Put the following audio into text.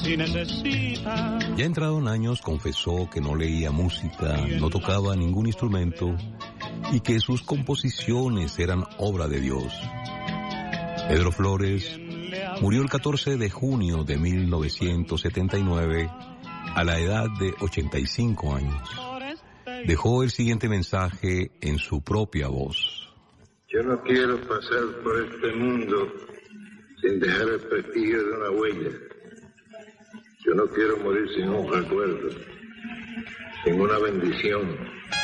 Ya entrado en años confesó que no leía música, no tocaba ningún instrumento y que sus composiciones eran obra de Dios. Pedro Flores murió el 14 de junio de 1979 a la edad de 85 años. Dejó el siguiente mensaje en su propia voz. Yo no quiero pasar por este mundo sin dejar el prestigio de una huella. Yo no quiero morir sin un recuerdo, sin una bendición.